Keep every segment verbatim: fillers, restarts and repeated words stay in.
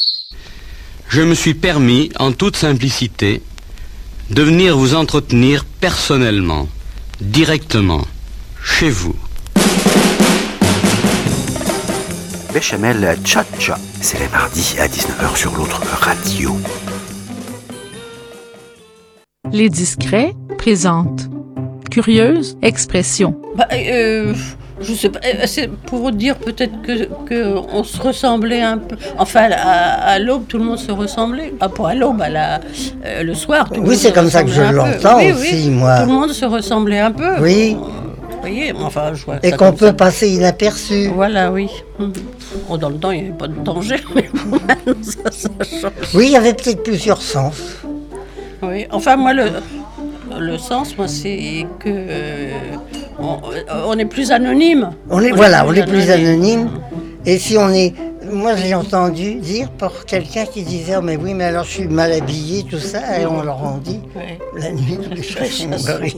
Je me suis permis, en toute simplicité, de venir vous entretenir personnellement, directement, chez vous. Béchamel Tcha-Tcha, c'est les mardis à dix-neuf heures sur l'autre radio. Les Discrets présentent Curieuse expression. Bah, euh, je sais pas, c'est pour dire peut-être que, que on se ressemblait un peu. Enfin, à, à l'aube, tout le monde se ressemblait. Ah, pas à l'aube, à la, euh, le soir. Tout oui, c'est comme ça que je l'entends oui, aussi, oui, moi. Tout le monde se ressemblait un peu. Oui. Vous voyez, enfin, je vois et ça qu'on peut ça. passer inaperçu. Voilà, oui. Oh, dans le temps, il n'y avait pas de danger, mais bon, maintenant, ça, ça change. Oui, il y avait peut-être plusieurs sens. Oui, enfin, moi, le, le sens, moi, c'est que euh, on, on est plus anonyme. On est, on voilà, est on est plus anonyme. Et si on est... Moi, j'ai entendu dire pour quelqu'un qui disait oh, « mais oui, mais alors je suis mal habillé, tout ça », et on leur en dit oui. La nuit, tous les chats sont barrés.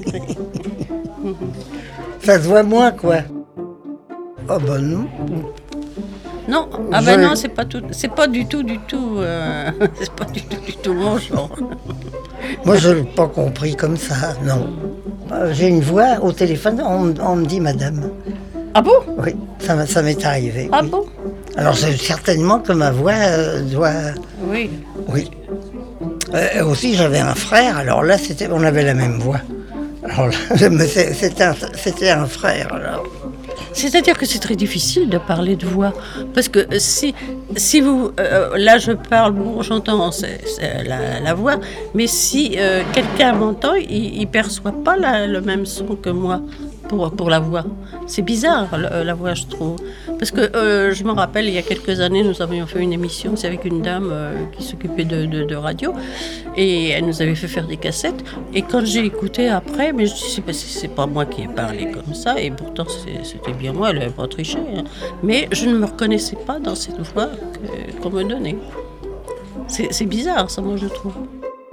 Ça se voit moins, quoi. Oh ben non. Non, ah ben je... non, c'est pas tout, c'est pas du tout, du tout, euh, c'est pas du tout, du tout mon genre. Moi, je l'ai pas compris comme ça, non. J'ai une voix au téléphone, on, on me dit madame. Ah bon? Oui, ça, ça m'est arrivé. Ah oui. bon? Alors, c'est certainement que ma voix euh, doit... Oui. Oui. Euh, aussi, j'avais un frère, alors là, c'était, on avait la même voix. Alors là, c'était un, c'était un frère, alors... C'est-à-dire que c'est très difficile de parler de voix. Parce que si, si vous... Euh, là, je parle, bon, j'entends c'est, c'est la, la voix, mais si euh, quelqu'un m'entend, il ne perçoit pas la, le même son que moi pour, pour la voix. C'est bizarre, la, la voix, je trouve. Parce que euh, je me rappelle, il y a quelques années, nous avions fait une émission, c'est avec une dame euh, qui s'occupait de, de, de radio, et elle nous avait fait faire des cassettes. Et quand j'ai écouté après, mais je me suis dit, c'est pas moi qui ai parlé comme ça, et pourtant c'est, c'était bien moi, elle n'avait pas triché. Hein. Mais je ne me reconnaissais pas dans cette voix que, qu'on me donnait. C'est, c'est bizarre, ça, moi, je trouve.